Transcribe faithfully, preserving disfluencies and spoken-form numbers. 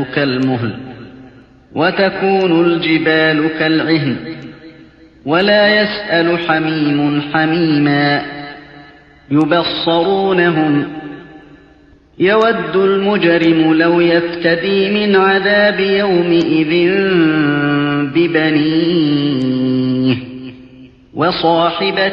كالمهل وتكون الجبال كالعهن ولا يسأل حميم حميما يبصرونهم يود المجرم لو يفتدي من عذاب يومئذ ببنيه وصاحبته